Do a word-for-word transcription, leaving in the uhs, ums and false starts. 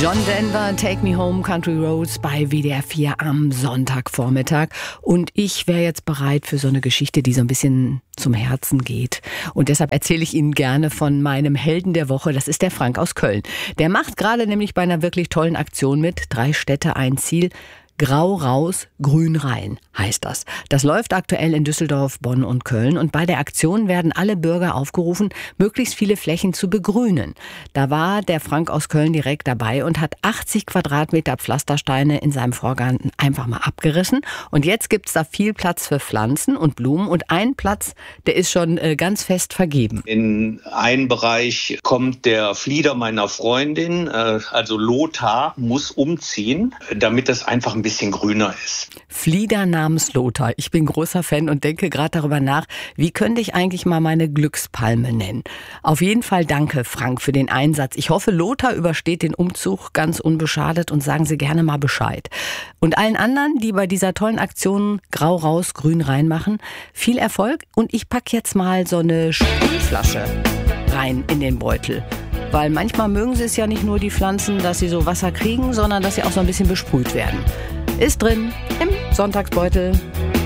John Denver, Take Me Home, Country Roads bei W D R vier am Sonntagvormittag. Und ich wäre jetzt bereit für so eine Geschichte, die so ein bisschen zum Herzen geht. Und deshalb erzähle ich Ihnen gerne von meinem Helden der Woche. Das ist der Frank aus Köln. Der macht gerade nämlich bei einer wirklich tollen Aktion mit. Drei Städte, ein Ziel. Grau raus, grün rein heißt das. Das läuft aktuell in Düsseldorf, Bonn und Köln. Und bei der Aktion werden alle Bürger aufgerufen, möglichst viele Flächen zu begrünen. Da war der Frank aus Köln direkt dabei und hat achtzig Quadratmeter Pflastersteine in seinem Vorgarten einfach mal abgerissen. Und jetzt gibt's da viel Platz für Pflanzen und Blumen. Und ein Platz, der ist schon äh, ganz fest vergeben. In einen Bereich kommt der Flieder meiner Freundin, äh, also Lothar, muss umziehen, damit das einfach ein bisschen grüner ist. Flieder namens Lothar. Ich bin großer Fan und denke gerade darüber nach, wie könnte ich eigentlich mal meine Glückspalme nennen. Auf jeden Fall danke, Frank, für den Einsatz. Ich hoffe, Lothar übersteht den Umzug ganz unbeschadet und sagen Sie gerne mal Bescheid. Und allen anderen, die bei dieser tollen Aktion Grau raus, grün rein machen, viel Erfolg. Und ich packe jetzt mal so eine Sprühflasche rein in den Beutel. Weil manchmal mögen sie es ja nicht nur, die Pflanzen, dass sie so Wasser kriegen, sondern dass sie auch so ein bisschen besprüht werden. Ist drin im Sonntagsbeutel.